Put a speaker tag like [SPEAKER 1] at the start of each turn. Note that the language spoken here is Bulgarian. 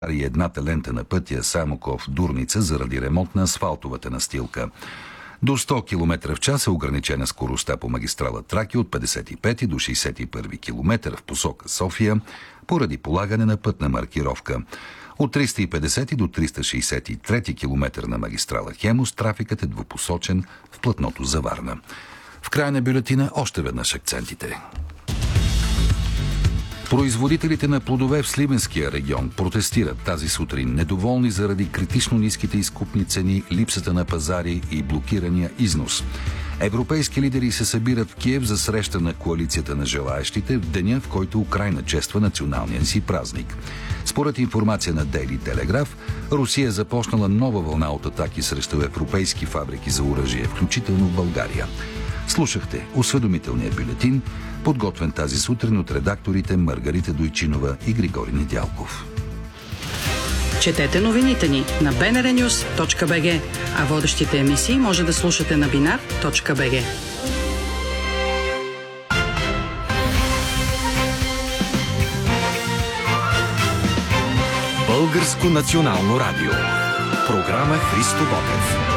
[SPEAKER 1] и едната лента на пътя Самоков-Дурница заради ремонт на асфалтовата настилка. До 100 км в час е ограничена скоростта по магистрала Тракия от 55 до 61 км в посока София поради полагане на пътна маркировка. От 350 до 363 км на магистрала Хемус трафикът е двупосочен в платното за Варна. В края на бюлетина още веднъж акцентите. Производителите на плодове в Сливенския регион протестират тази сутрин, недоволни заради критично ниските изкупни цени, липсата на пазари и блокирания износ. Европейски лидери се събират в Киев за среща на коалицията на желаещите в деня, в който Украйна чества националния си празник. Според информация на Daily Telegraph, Русия е започнала нова вълна от атаки срещу европейски фабрики за оръжие, включително в България. Слушахте осведомителния бюлетин, подготвен тази сутрин от редакторите Маргарита Дойчинова и Григорий Недялков.
[SPEAKER 2] Четете новините ни на bnrnews.bg, а водещите емисии може да слушате на binar.bg.
[SPEAKER 3] Българско национално радио. Програма Христо Ботев.